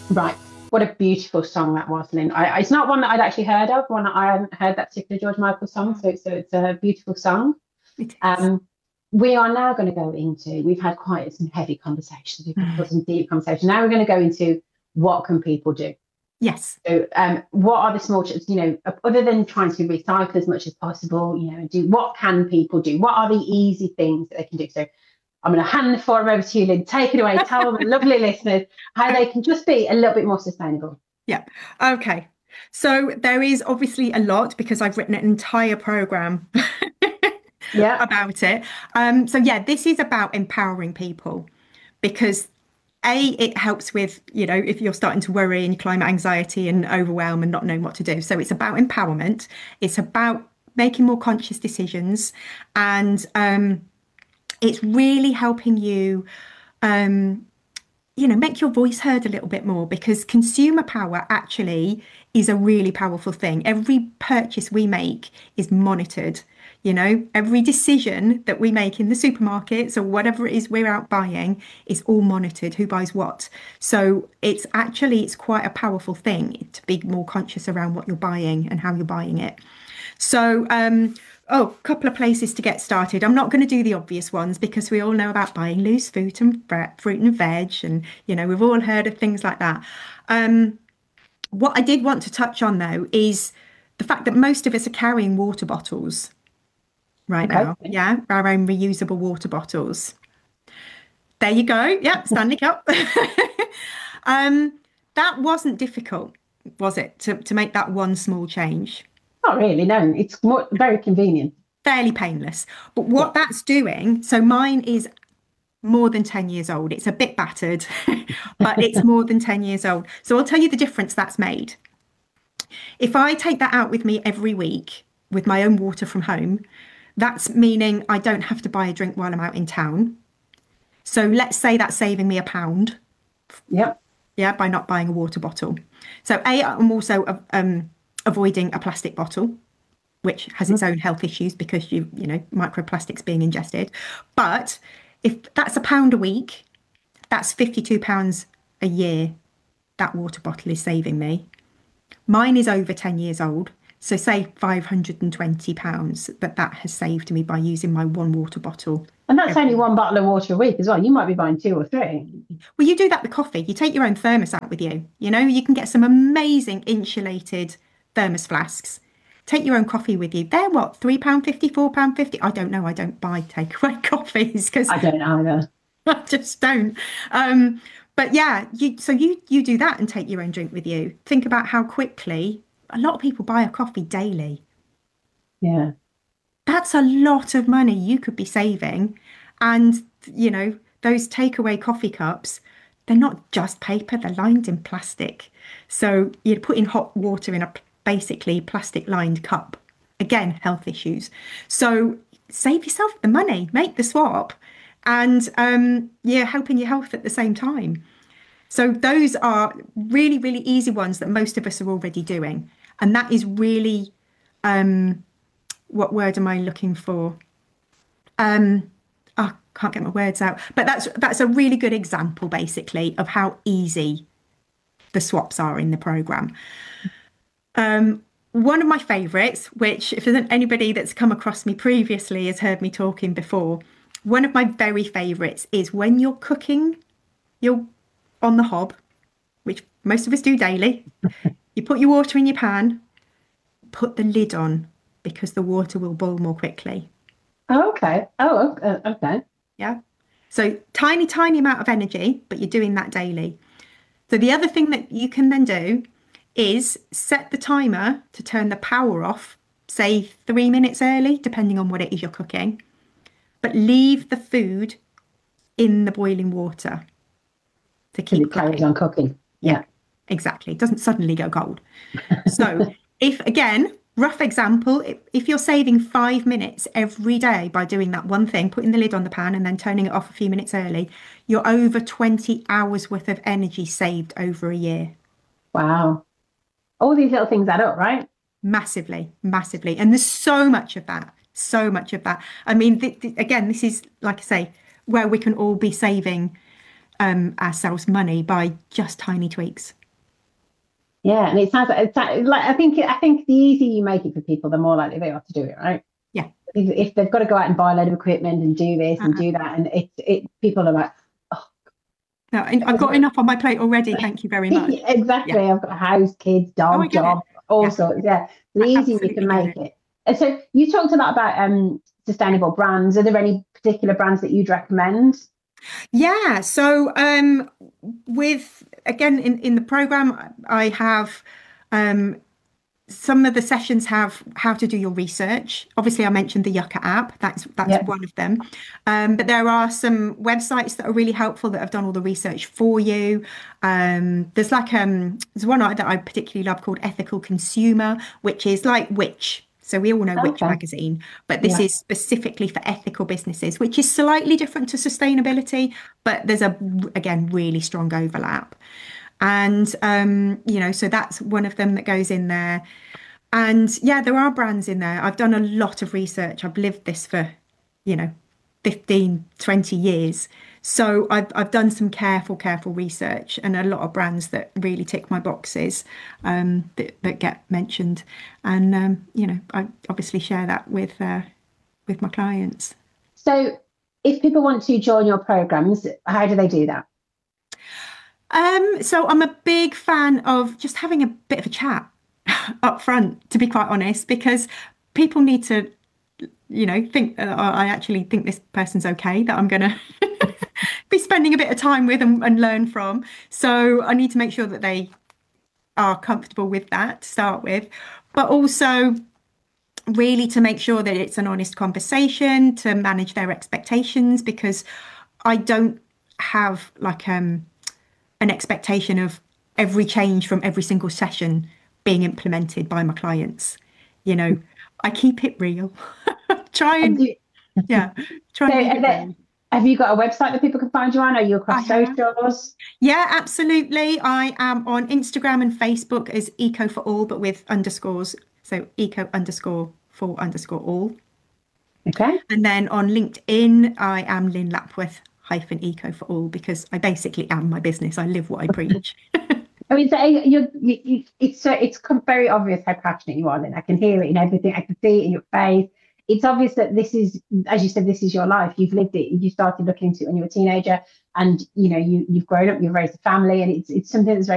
Right. What a beautiful song that was, Lynn. It's not one that I'd actually heard of. One that I hadn't heard that particular George Michael song. So it's a beautiful song. It is. Um, we are now going to go into. We've had quite some heavy conversations. We've had some deep conversations. Now we're going to go into what can people do. Yes. So, what are the small, other than trying to recycle as much as possible, and do what can people do? What are the easy things that they can do? So, I'm going to hand the forum over to you, Lynn. Take it away. Tell the lovely listeners how they can just be a little bit more sustainable. Yeah. Okay. So there is obviously a lot because I've written an entire program Yeah. about it. So yeah, this is about empowering people because it helps with, if you're starting to worry and climate anxiety and overwhelm and not knowing what to do. So it's about empowerment. It's about making more conscious decisions, and it's really helping you, make your voice heard a little bit more, because consumer power actually is a really powerful thing. Every purchase we make is monitored. Every decision that we make in the supermarkets or whatever it is we're out buying is all monitored, who buys what. So it's quite a powerful thing to be more conscious around what you're buying and how you're buying it. So, a couple of places to get started. I'm not going to do the obvious ones because we all know about buying loose fruit and veg, and we've all heard of things like that. What I did want to touch on though is the fact that most of us are carrying water bottles right now. Yeah, our own reusable water bottles. There you go. Yep, Stanley Cup. That wasn't difficult, was it, to make that one small change? Not really, no. It's very convenient. Fairly painless. But what that's doing, so mine is more than 10 years old. It's a bit battered, but it's more than 10 years old. So I'll tell you the difference that's made. If I take that out with me every week with my own water from home, that's meaning I don't have to buy a drink while I'm out in town. So let's say that's saving me £1. Yep. Yeah, by not buying a water bottle. So I'm also avoiding a plastic bottle, which has its own health issues because microplastics being ingested. But if that's £1 a week, that's £52 a year that water bottle is saving me. Mine is over 10 years old. So say £520 that has saved me by using my one water bottle. And that's only one bottle of water a week as well. You might be buying 2 or 3. Well, you do that with coffee. You take your own thermos out with you. You can get some amazing insulated thermos flasks. Take your own coffee with you. They're what, £3.50, £4.50? I don't know. I don't buy takeaway coffees because I don't either. I just don't. But yeah, you do that and take your own drink with you. Think about how quickly a lot of people buy a coffee daily. Yeah. That's a lot of money you could be saving. And, those takeaway coffee cups, they're not just paper, they're lined in plastic. So you're putting hot water in a basically plastic lined cup. Again, health issues. So save yourself the money, make the swap, and you're helping your health at the same time. So those are really, really easy ones that most of us are already doing. And that is really, what word am I looking for? I can't get my words out. But that's a really good example, basically, of how easy the swaps are in the programme. One of my favourites, which if there's anybody that's come across me previously has heard me talking before, one of my very favourites is when you're cooking, you're on the hob, which most of us do daily. You put your water in your pan, put the lid on because the water will boil more quickly. Oh, okay. Oh, okay. Yeah. So tiny, tiny amount of energy, but you're doing that daily. So the other thing that you can then do is set the timer to turn the power off, say 3 minutes early, depending on what it is you're cooking, but leave the food in the boiling water to keep it carries on cooking. Yeah. Exactly. It doesn't suddenly go cold. So if, again, rough example, if you're saving 5 minutes every day by doing that one thing, putting the lid on the pan and then turning it off a few minutes early, you're over 20 hours worth of energy saved over a year. Wow. All these little things add up, right? Massively, massively. And there's so much of that. So much of that. I mean, again, this is, like I say, where we can all be saving ourselves money by just tiny tweaks. Yeah, and it sounds like I think the easier you make it for people, the more likely they are to do it, right? Yeah. If they've got to go out and buy a load of equipment and do this and do that, and people are like, oh, no, I've got enough on my plate already. Thank you very much. exactly. Yeah. I've got a house, kids, Oh, I dog, get it. job, all Yeah, sorts. Yeah, the I easier you can absolutely get make it. it. And so you talked a lot about sustainable brands. Are there any particular brands that you'd recommend? Yeah. So, with again in the program, I have um, some of the sessions have how to do your research. Obviously, I mentioned the Yucca app. That's Yeah. one of them. But there are some websites that are really helpful that have done all the research for you. There's one that I particularly love called Ethical Consumer, which is like Which. So we all know Which Okay. magazine, but this Yeah. is specifically for ethical businesses, which is slightly different to sustainability, but there's again really strong overlap. And so that's one of them that goes in there. And yeah, there are brands in there. I've done a lot of research. I've lived this for, you know, 15, 20 years. So I've done some careful research and a lot of brands that really tick my boxes that get mentioned. And I obviously share that with my clients. So if people want to join your programs, how do they do that? So I'm a big fan of just having a bit of a chat up front, to be quite honest, because people need to, think I actually think this person's okay, that I'm going to be spending a bit of time with and learn from. So I need to make sure that they are comfortable with that to start with, but also really to make sure that it's an honest conversation, to manage their expectations, because I don't have like an expectation of every change from every single session being implemented by my clients. I keep it real. Try And and do, yeah, try so and leave it real. have you got a website that people can find you on? Are you I across have. socials? Yeah, absolutely. I am on Instagram and Facebook as Eco for All, but with underscores. So eco underscore for underscore all. Okay. And then on LinkedIn, I am Lynn Lapworth Eco for All, because I basically am my business. I live what I preach. I mean, so it's very obvious how passionate you are. Then I can hear it in everything. I can see it in your face. It's obvious that this is, as you said, this is your life. You've lived it. You started looking into it when you were a teenager, and you've grown up. You've raised a family, and it's something that's very